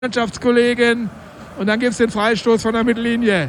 Mannschaftskollegen. Und dann gibt es den Freistoß von der Mittellinie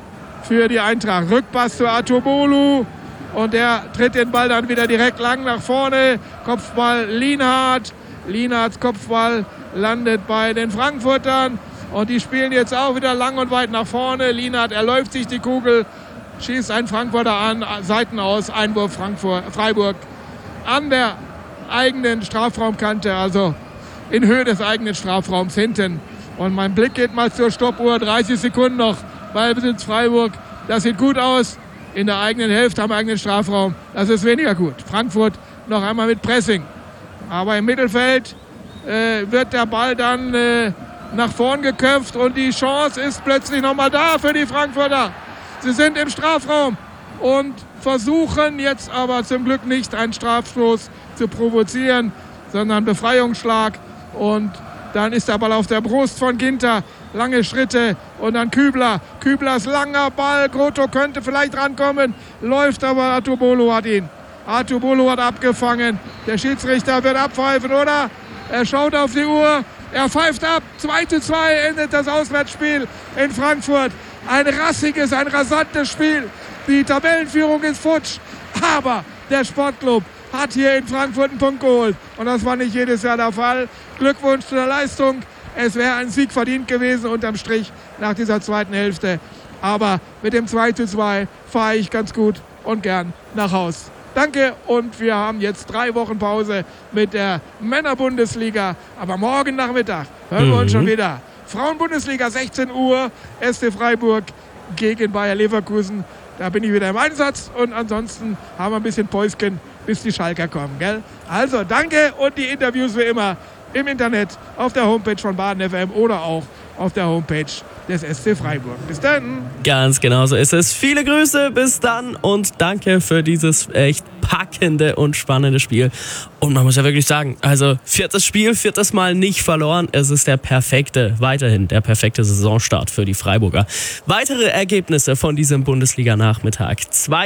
für die Eintracht. Rückpass zu Atubolu. Und der tritt den Ball dann wieder direkt lang nach vorne. Kopfball Lienhardt. Lienhardts Kopfball landet bei den Frankfurtern. Und die spielen jetzt auch wieder lang und weit nach vorne. Lienhardt erläuft sich die Kugel, schießt einen Frankfurter an, Seiten aus, Einwurf Freiburg an der eigenen Strafraumkante, also in Höhe des eigenen Strafraums hinten. Und mein Blick geht mal zur Stoppuhr, 30 Sekunden noch, Ballbesitz Freiburg. Das sieht gut aus, in der eigenen Hälfte am eigenen Strafraum. Das ist weniger gut. Frankfurt noch einmal mit Pressing. Aber im Mittelfeld wird der Ball dann nach vorn geköpft und die Chance ist plötzlich nochmal da für die Frankfurter. Sie sind im Strafraum und versuchen jetzt aber zum Glück nicht einen Strafstoß zu provozieren, sondern Befreiungsschlag. Und dann ist der Ball auf der Brust von Ginter. Lange Schritte und dann Kübler. Küblers langer Ball. Grotto könnte vielleicht rankommen, läuft aber Atubolu hat ihn. Atubolu hat abgefangen. Der Schiedsrichter wird abpfeifen, oder? Er schaut auf die Uhr. Er pfeift ab. 2:2 endet das Auswärtsspiel in Frankfurt. Ein rassiges, ein rasantes Spiel. Die Tabellenführung ist futsch. Aber der Sportclub hat hier in Frankfurt einen Punkt geholt. Und das war nicht jedes Jahr der Fall. Glückwunsch zu der Leistung. Es wäre ein Sieg verdient gewesen unterm Strich nach dieser zweiten Hälfte. Aber mit dem 2:2 fahre ich ganz gut und gern nach Haus. Danke und wir haben jetzt 3 Wochen Pause mit der Männerbundesliga. Aber morgen Nachmittag hören wir uns schon wieder. Frauenbundesliga 16 Uhr, SC Freiburg gegen Bayer Leverkusen. Da bin ich wieder im Einsatz und ansonsten haben wir ein bisschen Päuschen, bis die Schalker kommen. Gell? Also danke und die Interviews wie immer im Internet, auf der Homepage von Baden FM oder auch auf der Homepage des SC Freiburg. Bis dann. Ganz genau so ist es. Viele Grüße, bis dann und danke für dieses echt packende und spannende Spiel. Und man muss ja wirklich sagen, also 4. Spiel, 4. Mal nicht verloren. Es ist weiterhin der perfekte Saisonstart für die Freiburger. Weitere Ergebnisse von diesem Bundesliga-Nachmittag.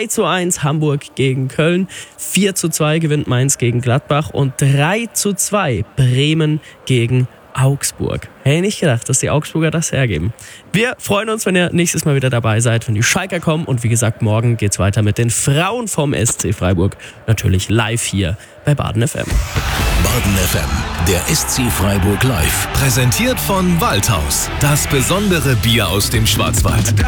2:1 Hamburg gegen Köln, 4:2 gewinnt Mainz gegen Gladbach und 3:2 Bremen gegen Augsburg. Hey, nicht gedacht, dass die Augsburger das hergeben. Wir freuen uns, wenn ihr nächstes Mal wieder dabei seid, wenn die Schalker kommen. Und wie gesagt, morgen geht's weiter mit den Frauen vom SC Freiburg. Natürlich live hier bei Baden FM. Baden FM, der SC Freiburg live. Präsentiert von Waldhaus. Das besondere Bier aus dem Schwarzwald.